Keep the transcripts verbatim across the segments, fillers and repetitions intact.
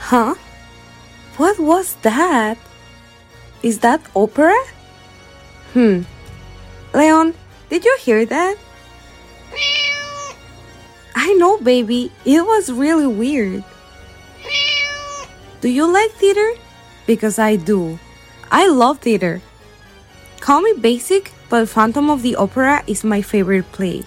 Huh? What was that? Is that opera? Hmm. Leon, did you hear that? I know, baby. It was really weird. Do you like theater? Because I do. I love theater. Call me basic, but Phantom of the Opera is my favorite play.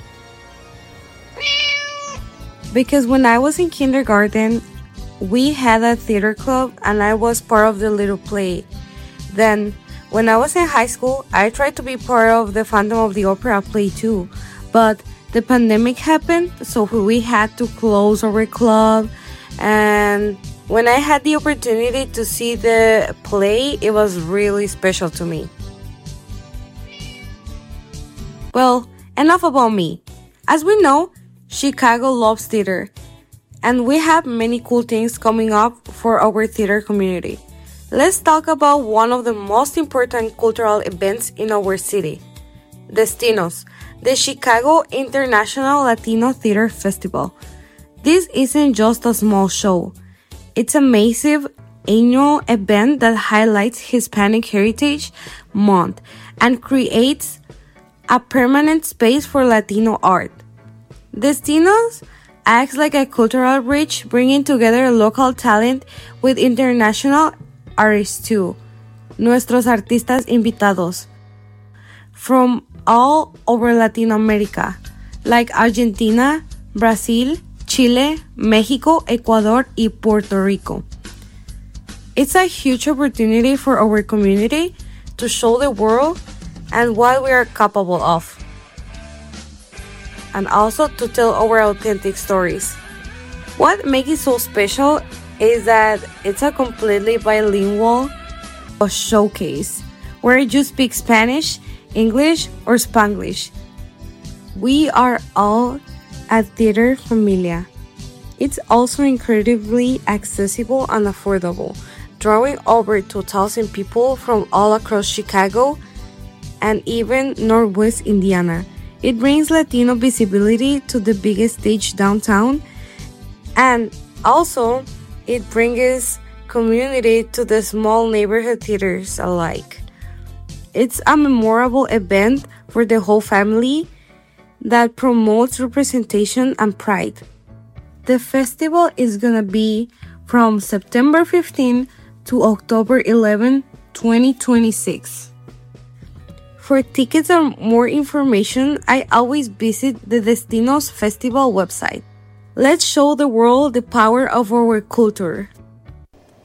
Because when I was in kindergarten, we had a theater club and I was part of the little play. Then, when I was in high school, I tried to be part of the Phantom of the Opera play too. But the pandemic happened, so we had to close our club. And when I had the opportunity to see the play, it was really special to me. Well, enough about me. As we know, Chicago loves theater, and we have many cool things coming up for our theater community. Let's talk about one of the most important cultural events in our city, Destinos, the Chicago International Latino Theater Festival. This isn't just a small show. It's a massive annual event that highlights Hispanic Heritage Month and creates a permanent space for Latino art. Destinos acts like a cultural bridge, bringing together local talent with international artists too, nuestros artistas invitados, from all over Latin America, like Argentina, Brazil, Chile, Mexico, Ecuador, y Puerto Rico. It's a huge opportunity for our community to show the world and what we are capable of, and also to tell our authentic stories. What makes it so special is that it's a completely bilingual showcase where you speak Spanish, English, or Spanglish. We are all a theater familia. It's also incredibly accessible and affordable, drawing over two thousand people from all across Chicago and even Northwest Indiana. It brings Latino visibility to the biggest stage downtown, and also it brings community to the small neighborhood theaters alike. It's a memorable event for the whole family that promotes representation and pride. The festival is gonna be from September fifteenth to October eleventh, twenty twenty-six. For tickets or more information, I always visit the Destinos Festival website. Let's show the world the power of our culture.